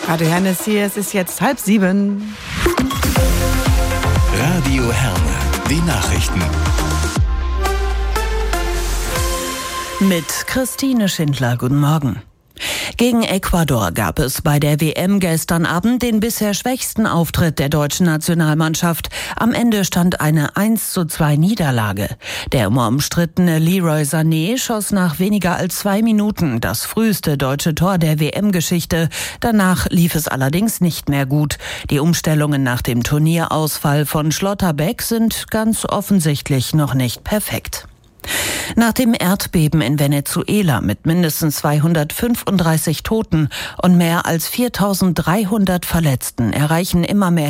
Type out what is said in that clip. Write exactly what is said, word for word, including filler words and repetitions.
Radio Hernes hier, es ist jetzt halb sieben. Radio Herne, die Nachrichten. Mit Christine Schindler, guten Morgen. Gegen Ecuador gab es bei der W M gestern Abend den bisher schwächsten Auftritt der deutschen Nationalmannschaft. Am Ende stand eine eins zu zwei Niederlage. Der immer umstrittene Leroy Sané schoss nach weniger als zwei Minuten das früheste deutsche Tor der W M-Geschichte. Danach lief es allerdings nicht mehr gut. Die Umstellungen nach dem Turnierausfall von Schlotterbeck sind ganz offensichtlich noch nicht perfekt. Nach dem Erdbeben in Venezuela mit mindestens zweihundertfünfunddreißig Toten und mehr als viertausenddreihundert Verletzten erreichen immer mehr